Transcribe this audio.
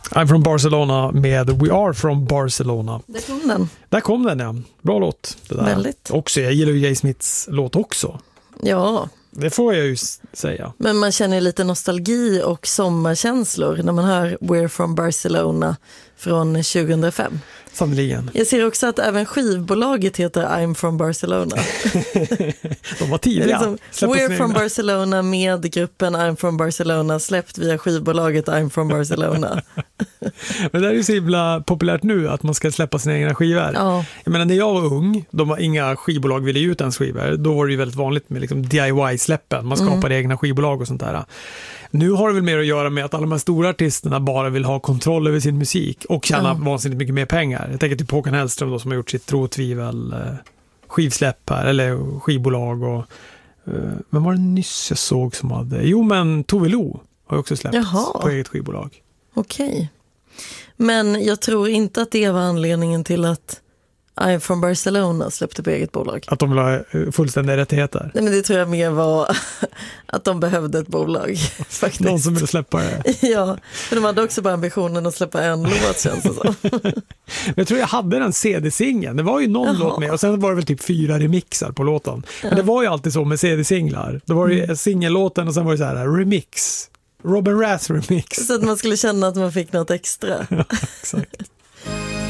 I'm from Barcelona med We Are from Barcelona. Där kom den. Ja. Bra låt. Det där. Väldigt. Också, jag gillar ju Jay Smiths låt också. Ja. Det får jag ju säga. Men man känner lite nostalgi och sommarkänslor när man hör We're from Barcelona från 2005. Sannoliken. Jag ser också att även skivbolaget heter I'm from Barcelona. De var tidiga. We're from Barcelona med gruppen I'm from Barcelona släppt via skivbolaget I'm from Barcelona. Men det är ju så himla populärt nu att man ska släppa sina egna skivor. Ja. Jag menar, när jag var ung, inga skivbolag ville ge ut ens skivor. Då var det ju väldigt vanligt med liksom DIY-släppen. Man skapade egna skivbolag och sånt där. Nu har det väl mer att göra med att alla de här stora artisterna bara vill ha kontroll över sin musik och tjäna vansinnigt mycket mer pengar. Jag tänker typ Håkan Hellström då, som har gjort sitt Tro och tvivel skivsläpp här, eller skivbolag och vem var det nyss jag såg som hade? Jo, men Tove Lo har också släppt på eget skivbolag. Okej. Men jag tror inte att det var anledningen till att I'm from Barcelona släppte på eget bolag. Att de vill ha fullständiga rättigheter? Nej, men det tror jag mer var att de behövde ett bolag. Faktiskt. Någon som ville släppa det. Ja, för de hade också bara ambitionen att släppa en låt, känns det som. Jag tror jag hade den CD-singeln. Det var ju någon låt med och sen var det väl typ 4 remixar på låten. Men det var ju alltid så med CD-singlar. Då var det ju singellåten och sen var det så här remix. Robin Rath remix. Så att man skulle känna att man fick något extra. Ja, exakt.